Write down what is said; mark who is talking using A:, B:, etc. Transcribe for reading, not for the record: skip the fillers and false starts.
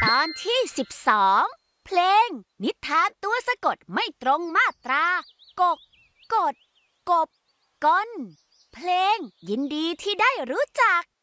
A: ตอนที่12เพลงนิทานตัวสะกดไม่ตรงมาตรากกกดกบก้นเพลงยินดีที่ได้รู้จัก